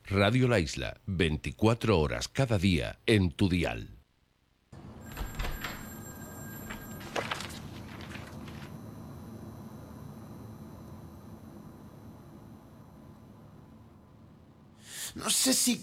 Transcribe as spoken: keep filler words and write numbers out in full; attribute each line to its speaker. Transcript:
Speaker 1: Radio La Isla, veinticuatro horas cada día en tu dial.
Speaker 2: No sé si